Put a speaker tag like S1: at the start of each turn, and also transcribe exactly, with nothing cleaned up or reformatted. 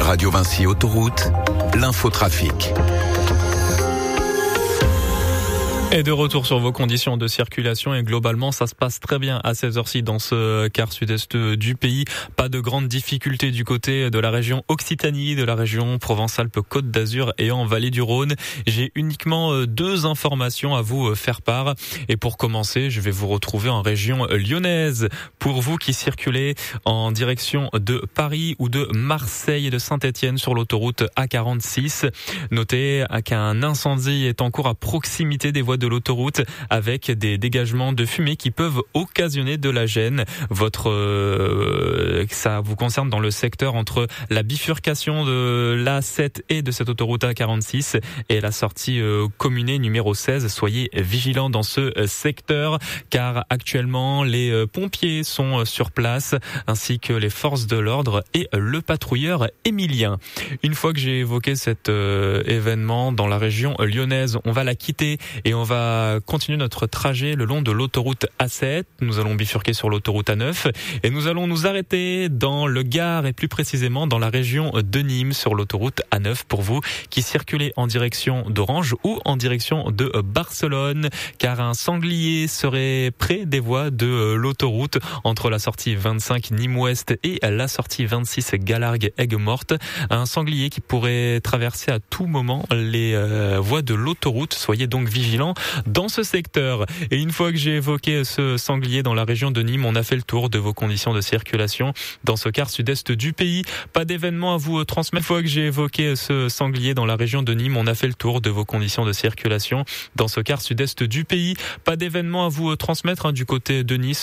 S1: Radio Vinci Autoroute, l'infotrafic.
S2: Et de retour sur vos conditions de circulation et globalement ça se passe très bien à ces heures-ci dans ce quart sud-est du pays. Pas de grandes difficultés du côté de la région Occitanie, de la région Provence-Alpes-Côte d'Azur et en Vallée du Rhône. J'ai uniquement deux informations à vous faire part. Et pour commencer, je vais vous retrouver en région lyonnaise. Pour vous qui circulez en direction de Paris ou de Marseille et de Saint-Étienne sur l'autoroute A quarante-six, notez qu'un incendie est en cours à proximité des voies de l'autoroute avec des dégagements de fumée qui peuvent occasionner de la gêne. Votre euh, ça vous concerne dans le secteur entre la bifurcation de l'A sept et de cette autoroute A quarante-six et la sortie euh, communée numéro seize. Soyez vigilants dans ce secteur car actuellement les euh, pompiers sont sur place ainsi que les forces de l'ordre et le patrouilleur Émilien. Une fois que j'ai évoqué cet euh, événement dans la région lyonnaise, on va la quitter et on va continuer notre trajet le long de l'autoroute A sept. Nous allons bifurquer sur l'autoroute A neuf et nous allons nous arrêter dans le Gard et plus précisément dans la région de Nîmes sur l'autoroute A neuf pour vous qui circulez en direction d'Orange ou en direction de Barcelone car un sanglier serait près des voies de l'autoroute entre la sortie vingt-cinq Nîmes-Ouest et la sortie vingt-six Galargues-Aigues-Mortes. Un sanglier qui pourrait traverser à tout moment les euh, voies de l'autoroute. Soyez donc vigilants dans ce secteur. Et une fois que j'ai évoqué ce sanglier dans la région de Nîmes, on a fait le tour de vos conditions de circulation dans ce quart sud-est du pays. Pas d'événement à vous transmettre. Une fois que j'ai évoqué ce sanglier dans la région de Nîmes, on a fait le tour de vos conditions de circulation dans ce quart sud-est du pays. Pas d'événement à vous transmettre hein, du côté de Nice.